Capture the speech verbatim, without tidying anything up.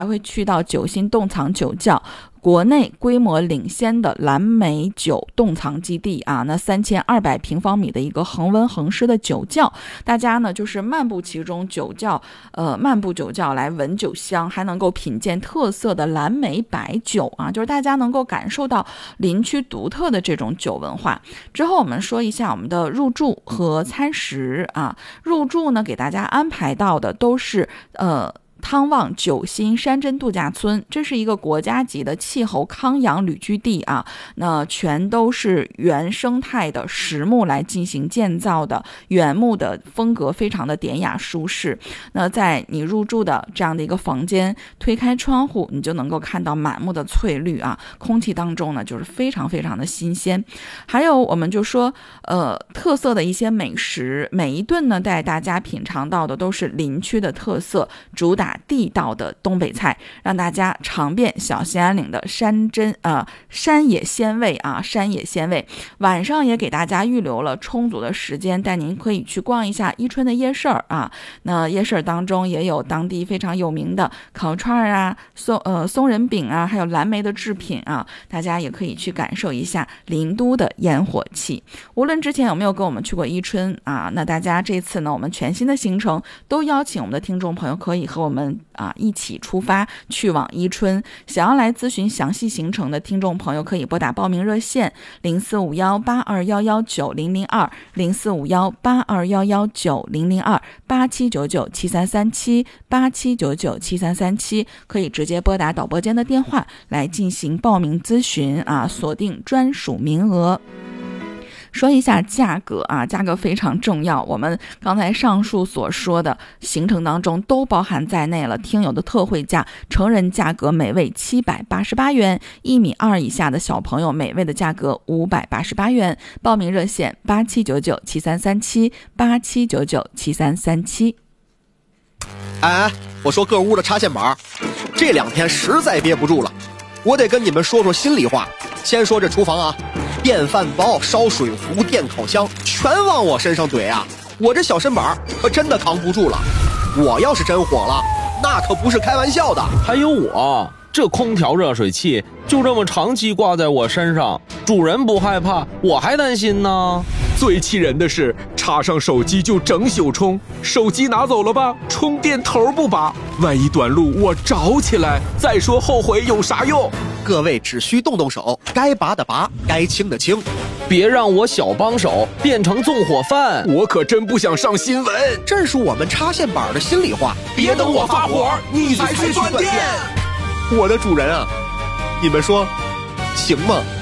还会去到九新冻藏酒窖，国内规模领先的蓝莓酒冻藏基地啊，那三千二百平方米的一个恒温恒湿的酒窖，大家呢就是漫步其中酒窖，呃，漫步酒窖来闻酒香，还能够品鉴特色的蓝莓白酒啊，就是大家能够感受到林区独特的这种酒文化。之后我们说一下我们的入住和餐食啊，入住呢给大家安排到的都是呃。汤旺九新山珍度假村，这是一个国家级的气候康养旅居地啊，那全都是原生态的实木来进行建造的，原木的风格非常的典雅舒适。那在你入住的这样的一个房间，推开窗户，你就能够看到满目的翠绿啊，空气当中呢就是非常非常的新鲜。还有我们就说呃特色的一些美食，每一顿呢带大家品尝到的都是林区的特色，主打地道的东北菜，让大家尝遍小兴安岭的山珍呃山野鲜味啊，山野鲜味。晚上也给大家预留了充足的时间，带您可以去逛一下伊春的夜市啊。那夜市当中也有当地非常有名的烤串啊、松呃松仁饼啊，还有蓝莓的制品啊，大家也可以去感受一下林都的烟火气。无论之前有没有跟我们去过伊春啊，那大家这次呢，我们全新的行程都邀请我们的听众朋友可以和我们啊，一起出发去往伊春。想要来咨询详细行程的听众朋友，可以拨打报名热线零四五幺八二幺幺九零零二零四五幺八二幺幺九零零二八七九九七三三七八七九九七三三七，可以直接拨打导播间的电话来进行报名咨询啊，锁定专属名额。说一下价格啊，价格非常重要，我们刚才上述所说的行程当中都包含在内了。听友的特惠价，成人价格每位七百八十八元，一米二以下的小朋友每位的价格五百八十八元。报名热线八七九九七三三七八七九九七三三七。 哎哎，我说各屋的插线板，这两天实在憋不住了，我得跟你们说说心里话。先说这厨房啊，电饭煲、烧水壶、电烤箱全往我身上怼啊！我这小身板可真的扛不住了。我要是真火了，那可不是开玩笑的。 还有我这空调热水器就这么长期挂在我身上，主人不害怕，我还担心呢。 最气人的是，插上手机就整宿充，手机拿走了吧，充电头不拔，万一短路我着起来，再说后悔有啥用？ 各位只需动动手，该拔的拔，该清的清， 别让我小帮手变成纵火犯。 我可真不想上新闻， 这是我们插线板的心里话。 别等我发火，你才去断电。 我的主人啊，你们说行吗？